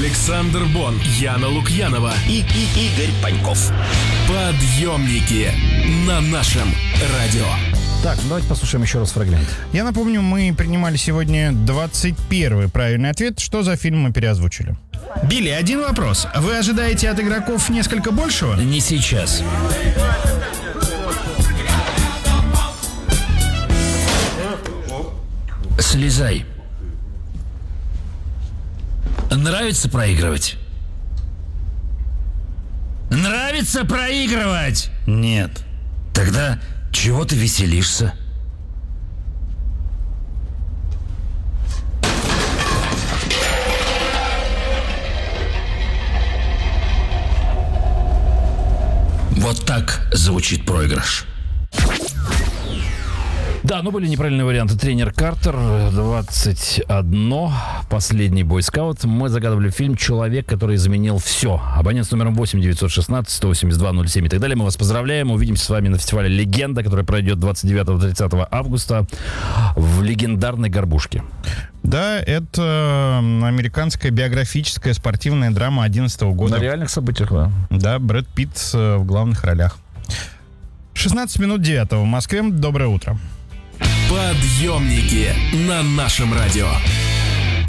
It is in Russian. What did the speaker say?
Александр Бон, Яна Лукьянова и Игорь Паньков. Подъемники на нашем радио. Так, давайте послушаем еще раз фрагмент. Я напомню, мы принимали сегодня 21-й правильный ответ. Что за фильм мы переозвучили? Билли, один вопрос. Вы ожидаете от игроков несколько большего? Не сейчас. Слезай. Нравится проигрывать? Нравится проигрывать? Нет. Тогда чего ты веселишься? Вот так звучит проигрыш. Да, но были неправильные варианты. Тренер Картер, 21, последний бойскаут. Мы загадывали фильм «Человек, который изменил все». Абонент с номером 8 916 182 07 и так далее. Мы вас поздравляем. Увидимся с вами на фестивале «Легенда», который пройдет 29-30 августа в легендарной Горбушке. Да, это американская биографическая спортивная драма 2011 года. На реальных событиях, да. Да, Брэд Питт в главных ролях. 16 минут 9 в Москве. Доброе утро. Подъемники на нашем радио.